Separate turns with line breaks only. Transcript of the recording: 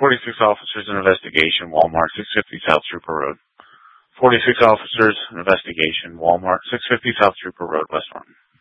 46 officers in investigation, Walmart, 650 South Trooper Road. 46 officers in investigation, Walmart, 650 South Trooper Road, West Martin.